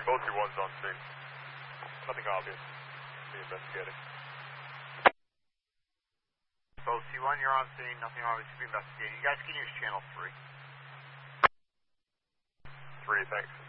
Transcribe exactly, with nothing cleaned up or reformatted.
Both two ones on scene. Nothing obvious. Be investigating. Both T one, you're on scene. Nothing obvious to be investigating. You guys can use channel three. Three, thanks.